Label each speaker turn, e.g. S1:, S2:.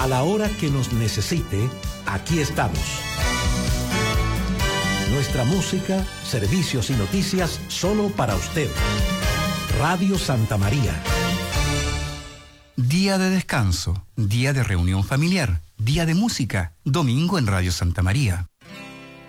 S1: A la hora que nos necesite, aquí estamos. Nuestra música, servicios y noticias solo para usted. Radio Santa María.
S2: Día de descanso, día de reunión familiar, día de música, domingo en Radio Santa María.